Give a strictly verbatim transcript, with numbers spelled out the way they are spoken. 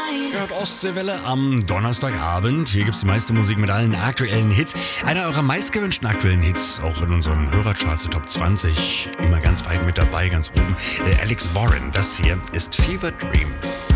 Hört Ostseewelle am Donnerstagabend. Hier gibt's die meiste Musik mit allen aktuellen Hits. Einer eurer meistgewünschten aktuellen Hits, auch in unseren Hörercharts der Top zwanzig. Immer ganz weit mit dabei, ganz oben. Äh, Alex Warren, das hier ist Fever Dream.